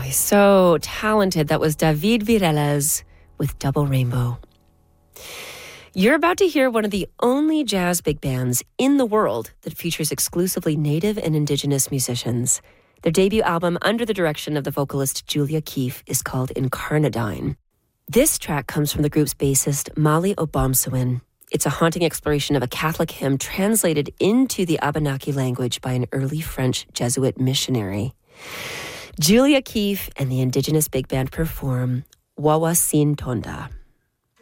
he's so talented. That was David Vireles with Double Rainbow. You're about to hear one of the only jazz big bands in the world that features exclusively Native and Indigenous musicians. Their debut album, under the direction of the vocalist Julia Keefe, is called Incarnadine. This track comes from the group's bassist, Mali Obomsawin. It's a haunting exploration of a Catholic hymn translated into the Abenaki language by an early French Jesuit missionary. Julia Keefe and the Indigenous big band perform Wawasin Tonda.